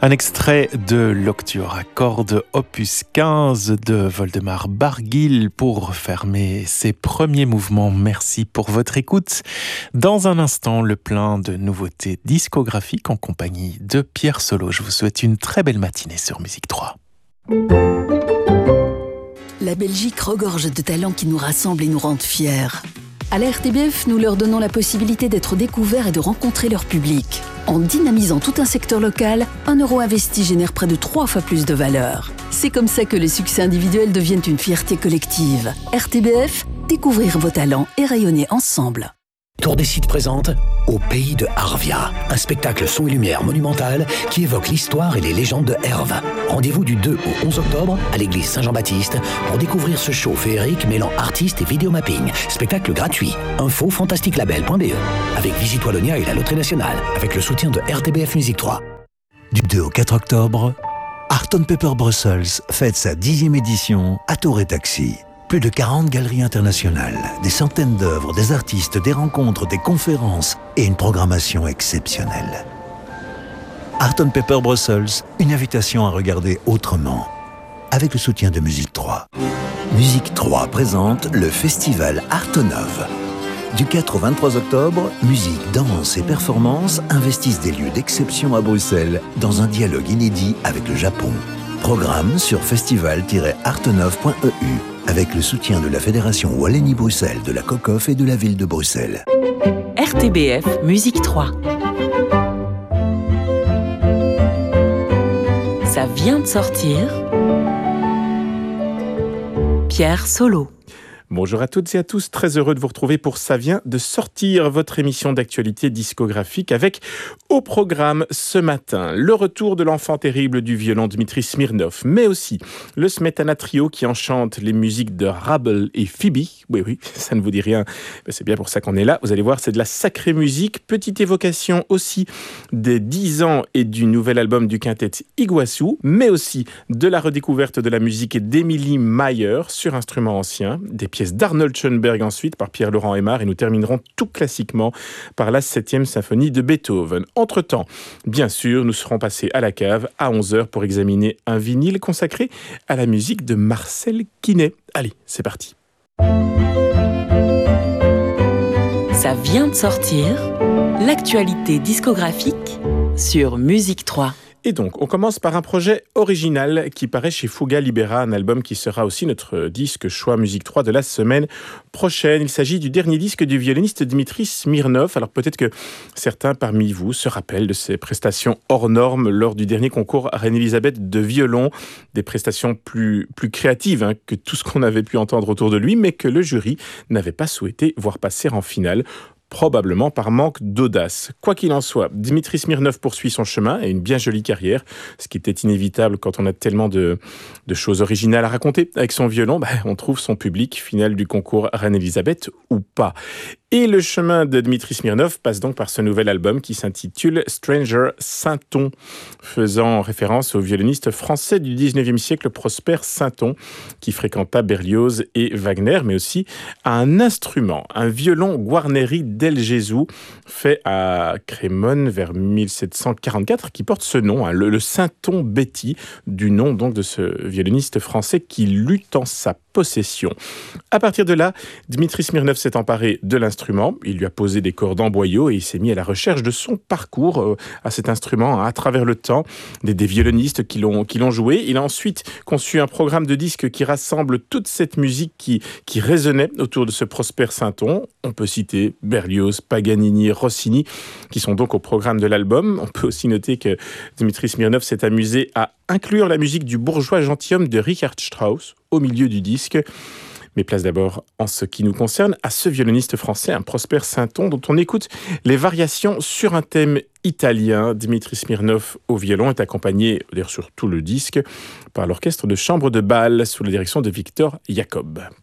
Un extrait de l'Octuor à cordes opus 15 de Woldemar Barguil pour fermer ses premiers mouvements. Merci pour votre écoute. Dans un instant, le plein de nouveautés discographiques en compagnie de Pierre Solo. Je vous souhaite une très belle matinée sur Musique 3. La Belgique regorge de talents qui nous rassemblent et nous rendent fiers. À la RTBF, nous leur donnons la possibilité d'être découverts et de rencontrer leur public. En dynamisant tout un secteur local, 1 euro investi génère près de 3 fois plus de valeur. C'est comme ça que les succès individuels deviennent une fierté collective. RTBF, découvrir vos talents et rayonner ensemble. Tour des Sites présente Au pays de Arvia, un spectacle son et lumière monumental qui évoque l'histoire et les légendes de Herve. Rendez-vous du 2 au 11 octobre à l'église Saint-Jean-Baptiste pour découvrir ce show féerique mêlant artistes et vidéomapping. Spectacle gratuit. Info fantasticlabel.be avec Visite Wallonia et la Loterie Nationale avec le soutien de RTBF Musique 3. Du 2 au 4 octobre, Art on Paper Brussels fête sa 10e édition à Tour et Taxi. Plus de 40 galeries internationales, des centaines d'œuvres, des artistes, des rencontres, des conférences et une programmation exceptionnelle. Art on Paper Brussels, une invitation à regarder autrement, avec le soutien de Musique 3. Musique 3 présente le festival Artonov. Du 4 au 23 octobre, musique, danse et performance investissent des lieux d'exception à Bruxelles dans un dialogue inédit avec le Japon. Programme sur festival-artonov.eu avec le soutien de la Fédération Wallonie-Bruxelles, de la COCOF et de la ville de Bruxelles. RTBF Musique 3. Ça vient de sortir. Pierre Solo. Bonjour à toutes et à tous, très heureux de vous retrouver pour Ça vient de sortir, votre émission d'actualité discographique avec au programme ce matin le retour de l'enfant terrible du violon Dmitri Smirnov, mais aussi le Smetana Trio qui enchante les musiques de Rabel et Phoebe. Oui, ça ne vous dit rien, c'est bien pour ça qu'on est là. Vous allez voir, c'est de la sacrée musique. Petite évocation aussi des 10 ans et du nouvel album du quintet Iguazu, mais aussi de la redécouverte de la musique d'Emily Mayer sur instruments anciens, des pièces d'Arnold Schoenberg ensuite par Pierre-Laurent Aimard et nous terminerons tout classiquement par la 7e symphonie de Beethoven. Entre-temps, bien sûr, nous serons passés à la cave à 11h pour examiner un vinyle consacré à la musique de Marcel Quinet. Allez, c'est parti. Ça vient de sortir, l'actualité discographique sur Musique 3. Et donc, on commence par un projet original qui paraît chez Fuga Libera, un album qui sera aussi notre disque choix Musique 3 de la semaine prochaine. Il s'agit du dernier disque du violoniste Dmitri Smirnov. Alors peut-être que certains parmi vous se rappellent de ses prestations hors normes lors du dernier concours Reine-Elisabeth de violon, des prestations plus créatives que tout ce qu'on avait pu entendre autour de lui, mais que le jury n'avait pas souhaité voir passer en finale, probablement par manque d'audace. Quoi qu'il en soit, Dmitri Smirnov poursuit son chemin et une bien jolie carrière, ce qui était inévitable quand on a tellement de choses originales à raconter. Avec son violon, on trouve son public, finale du concours Reine-Elisabeth ou pas. Et le chemin de Dmitri Smirnov passe donc par ce nouvel album qui s'intitule Stranger Sainton, faisant référence au violoniste français du 19e siècle Prosper Sainton, qui fréquenta Berlioz et Wagner, mais aussi à un instrument, un violon Guarneri del Gesù, fait à Crémone vers 1744, qui porte ce nom, le Sainton Betty, du nom donc de ce violoniste français qui l'eut en sa possession. À partir de là, Dmitri Smirnov s'est emparé de l'instrument, il lui a posé des cordes en boyau et il s'est mis à la recherche de son parcours à cet instrument à travers le temps, des violonistes qui l'ont joué. Il a ensuite conçu un programme de disques qui rassemble toute cette musique qui résonnait autour de ce Prosper Sainton. On peut citer Berlioz, Paganini, Rossini, qui sont donc au programme de l'album. On peut aussi noter que Dmitri Smirnov s'est amusé à inclure la musique du bourgeois gentilhomme de Richard Strauss au milieu du disque. Mais place d'abord, en ce qui nous concerne, à ce violoniste français, un Prosper Sainton, dont on écoute les variations sur un thème italien. Dmitri Smirnov au violon est accompagné, d'ailleurs sur tout le disque, par l'orchestre de chambre de Bâle sous la direction de Victor Jacob.